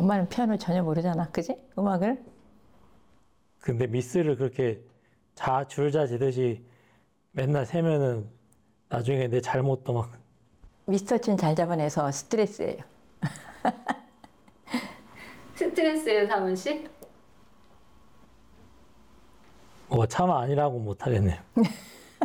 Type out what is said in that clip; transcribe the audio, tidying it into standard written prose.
엄마는 피아노 전혀 모르잖아, 그지? 음악을? 근데 미스를 그렇게 줄자 지듯이 맨날 세면은 나중에 내 잘못도 막 미스터친 잘 잡아내서 스트레스예요. 스트레스예요, 사문 씨? 차마 아니라고 못 하겠네요.